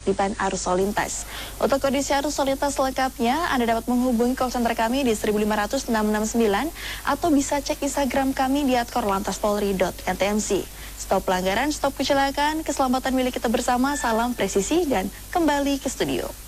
penertiban arus lalu lintas. Untuk kondisi arus lalu lintas selengkapnya, Anda dapat menghubungi call center kami di 1500669 atau bisa cek Instagram kami di @korlantaspolri.ntmc. Stop pelanggaran, stop kecelakaan, keselamatan milik kita bersama, salam presisi dan kembali ke studio.